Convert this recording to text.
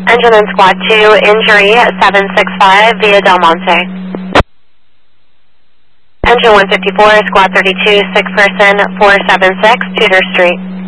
Engine and Squad 2, injury 765 via Del Monte. Engine 154, Squad 32, sick person 476, Tudor Street.